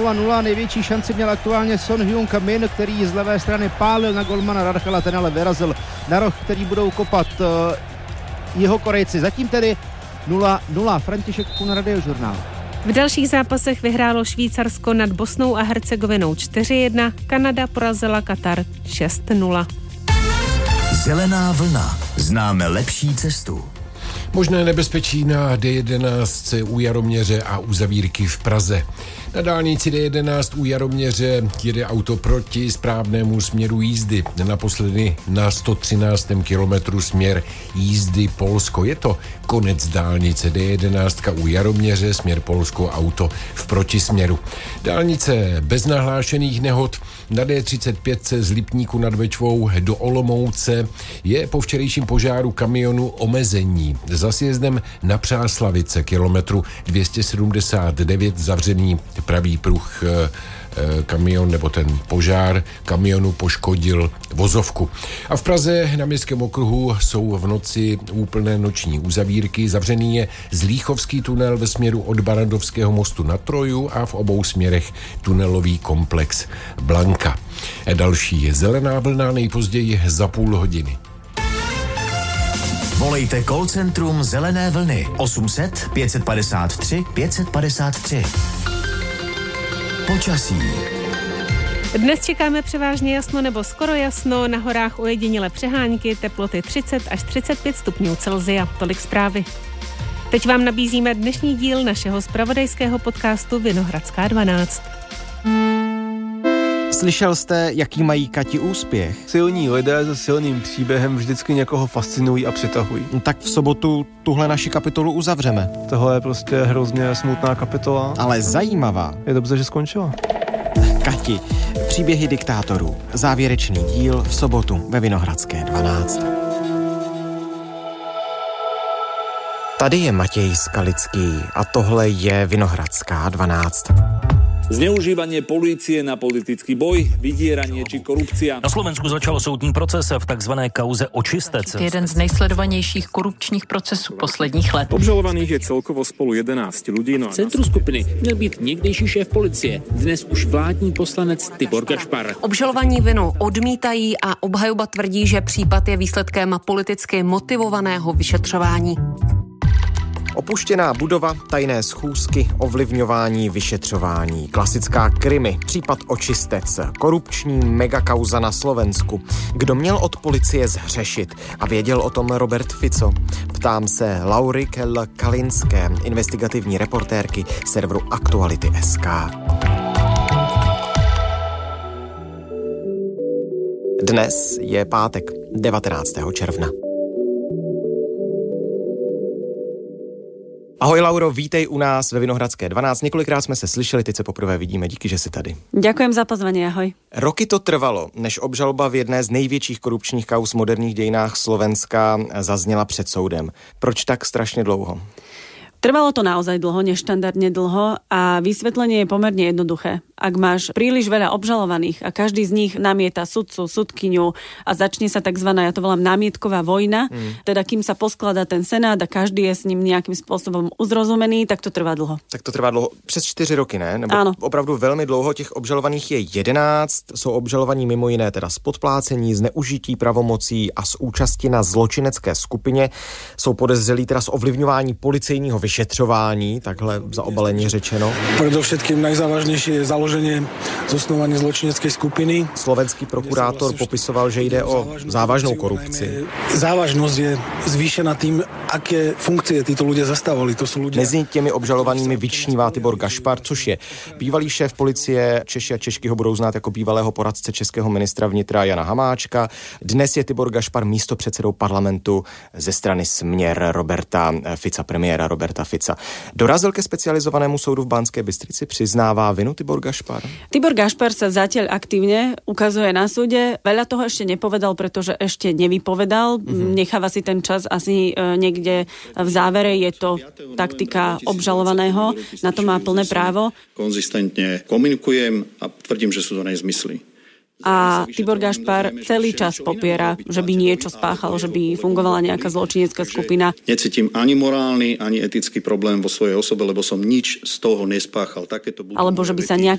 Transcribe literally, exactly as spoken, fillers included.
nula nula. Největší šanci měl aktuálně Son Heung Min, který z levé strany pálil na golmana Rachala, ten ale vyrazil na roh, který budou kopat uh, jeho Korejci. Zatím tedy nula nula. František Kun, Radiožurnál. V dalších zápasech vyhrálo Švýcarsko nad Bosnou a Hercegovinou čtyři jedna, Kanada porazila Katar šest nula. Zelená vlna. Známe lepší cestu. Možné nebezpečí na D jedenáct u Jaroměře a u zavírky v Praze. Na dálnici D jedenáct u Jaroměře jede auto proti správnému směru jízdy. Naposledy na sto třináctém kilometru směr jízdy Polsko. Je to konec dálnice D jedenáct u Jaroměře, směr Polsko, auto v protisměru. Dálnice bez nahlášených nehod na D třicet pět z Lipníku nad Bečvou do Olomouce je po včerejším požáru kamionu omezení. Za sjezdem na Přáslavice kilometru dvě stě sedmdesát devět zavřený pravý pruh. Kamion nebo ten požár kamionu poškodil vozovku. A v Praze na Městském okruhu jsou v noci úplné noční uzavírky. Zavřený je Zlíchovský tunel ve směru od Barandovského mostu na Troju a v obou směrech tunelový komplex Blanka. A další je zelená vlna nejpozději za půl hodiny. Volejte call centrum Zelené vlny osm set pět padesát tři pět padesát tři. Počasí. Dnes čekáme převážně jasno nebo skoro jasno, na horách ojedinělé přehánky, teploty třicet až třicet pět stupňů Celsia. Tolik zprávy. Teď vám nabízíme dnešní díl našeho zpravodajského podcastu Vinohradská dvanáct. Slyšel jste, jaký mají Kati úspěch? Silní lidé se silným příběhem vždycky někoho fascinují a přitahují. Tak v sobotu tuhle naši kapitolu uzavřeme. Tohle je prostě hrozně smutná kapitola. Ale zajímavá. Je dobře, že skončila. Kati, příběhy diktátorů. Závěrečný díl v sobotu ve Vinohradské dvanáct. Tady je Matěj Skalický a tohle je Vinohradská dvanáct. Zneužívanie polície na politický boj, vydieranie či korupcia. Na Slovensku začal soudní proces v takzvané kauze Očistec. Jeden z nejsledovanějších korupčních procesů posledních let. Obžalovaných je celkovo spolu jedenáct ľudí. No v centru skupiny měl být někdejší šéf policie, dnes už vládní poslanec Tibor Gašpar. Obžalovaní vinu odmítají a obhajoba tvrdí, že případ je výsledkem politicky motivovaného vyšetřování. Opuštěná budova, tajné schůzky, ovlivňování, vyšetřování, klasická krimi, případ Očistec, korupční megakauza na Slovensku. Kdo měl od policie zhřešit a věděl o tom Robert Fico? Ptám se Laury Kell-Kalinské, investigativní reportérky serveru Aktuality tečka es ká. Dnes je pátek, devatenáctého června. Ahoj Lauro, vítej u nás ve Vinohradské dvanáct. Několikrát jsme se slyšeli, teď se poprvé vidíme. Díky, že jsi tady. Ďakujem za pozvanie, ahoj. Roky to trvalo, než obžaloba v jedné z největších korupčních kauz v moderních dějinách Slovenska zazněla před soudem. Proč tak strašne dlouho? Trvalo to naozaj dlho, neštandardne dlho a vysvetlenie je pomerne jednoduché. Ak máš príliš veľa obžalovaných a každý z nich namieta sudcu, sudkyňu a začne sa takzvaná, ja to volám námietková vojna, mm. teda kým sa poskladá ten senát a každý je s ním nejakým spôsobom uzrozumený, tak to trvá dlho. Tak to trvá dlho. Přes čtyři roky, ne? Nebo Áno. Opravdu velmi dlouho. Těch obžalovaných je jedenáct. Jsou obžalovaní mimo jiné teda z podplácení, zneužití pravomocí a z účasti na zločinecké skupině. Jsou podezřelí teda z ovlivňování policejního vyšetřování, takhle zaobaleně řečeno. Predovšetkým najzávažnejšie je založenie, zosnovanie zločineckej skupiny. Slovenský prokurátor popisoval, že jde o závažnou korupci. Závažnosť je zvýšená tým, aké funkcie títo ľudia zastávali. To sú ľudia. Mezi těmi obžalovanými vyčnívá Tibor Gašpar, což je bývalý šéf policie. Češi a Češky ho budou znát jako bývalého poradce českého ministra vnitra Jana Hamáčka. Dnes je Tibor Gašpar místopředsedou parlamentu ze strany Směr Roberta Fica, premiéra Roberta Fica. Dorazil ke specializovanému soudu v Banské Bystrici, přiznává vinu Tibor Gašpar? Tibor Gašpar sa zatiaľ aktívne ukazuje na súde. Veľa toho ešte nepovedal, pretože ešte nevypovedal. Mm-hmm. Necháva si ten čas asi e, niekde v závere. Je to taktika obžalovaného. Na to má plné právo. Konzistentne komunikujem a tvrdím, že sú to nezmysly. A Tibor Gašpar celý čas popiera, že by niečo spáchal, že by fungovala nejaká zločinecká skupina. Necítim ani morálny, ani etický problém vo svojej osobe, lebo som nič z toho nespáchal. Takéto alebo že by sa nejak